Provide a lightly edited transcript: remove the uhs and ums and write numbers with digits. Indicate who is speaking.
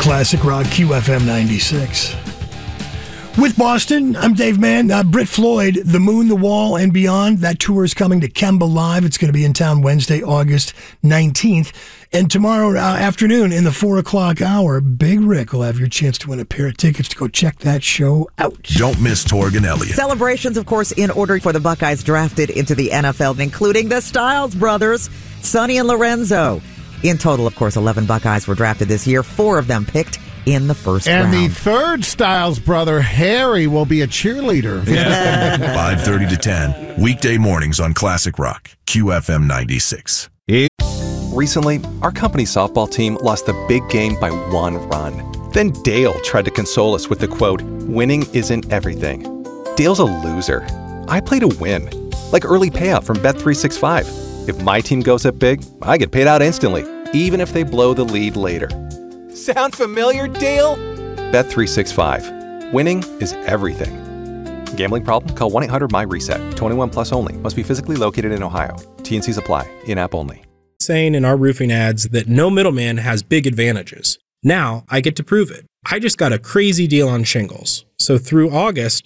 Speaker 1: Classic Rock QFM 96. With Boston, I'm Dave Mann. Britt Floyd, The Moon, the Wall, and Beyond. That tour is coming to Kemba Live. It's going to be in town Wednesday, August 19th. And tomorrow afternoon in the 4 o'clock hour, Big Rick will have your chance to win a pair of tickets to go check that show out.
Speaker 2: Don't miss Torg Elliott.
Speaker 3: Celebrations, of course, in order for the Buckeyes drafted into the NFL, including the Styles brothers, Sonny and Lorenzo. In total, of course, 11 Buckeyes were drafted this year, 4 of them picked in the first round.
Speaker 4: And the third Styles brother, Harry, will be a cheerleader.
Speaker 2: 5:30 to 10, weekday mornings on Classic Rock, QFM 96.
Speaker 5: Recently, our company's softball team lost the big game by 1 run. Then Dale tried to console us with the quote, "Winning isn't everything." Dale's a loser. I play to win, like early payout from Bet365. If my team goes up big, I get paid out instantly, even if they blow the lead later. Sound familiar, Dale? Bet365. Winning is everything. Gambling problem? Call 1-800-MY-RESET. 21 plus only. Must be physically located in Ohio. T&Cs apply. In-app only.
Speaker 6: Saying in our roofing ads that no middleman has big advantages. Now I get to prove it. I just got a crazy deal on shingles. So through August,